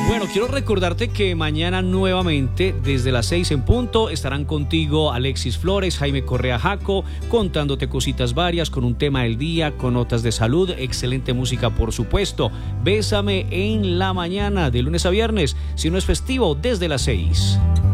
Bueno, quiero recordarte que mañana nuevamente, desde las 6 en punto, estarán contigo Alexis Flores, Jaime Correa Jaco, contándote cositas varias, con un tema del día, con notas de salud, excelente música por supuesto. Bésame en la mañana, de lunes a viernes, si no es festivo, desde las 6.